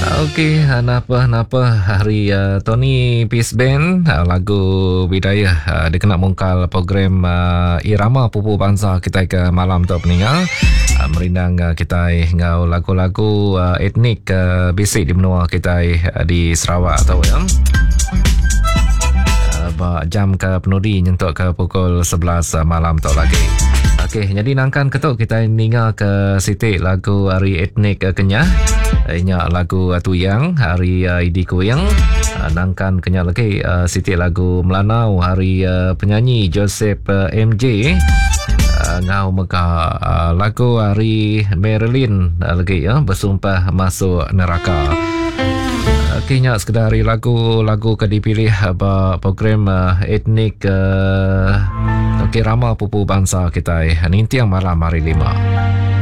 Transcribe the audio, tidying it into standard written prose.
Okey, napa hari Tony Peace Band lagu Bidayah dia kena mungkal program Irama Pupu Bangsa kita ke malam tu peninggal merindang kita ngau lagu-lagu etnik basic di benua kita di Sarawak tau ya. Jam ke penudi nyentuk ke pukul 11 malam tu lagi. Okey, jadi nangkan ketuk kita ninga ke sitik lagu hari etnik Kenyah. Inyak lagu Tuyang hari Idi Kuyang. Nangkan Kenyah lagi sitik lagu Melanau hari penyanyi Joseph MJ. Ngau meka lagu hari Marilyn lagi ya, Bersumpah Masuk Neraka. Kenya sekedar lagu ke dipilih program etnik Rama Pupu Bangsa kita nintiang malam hari 5.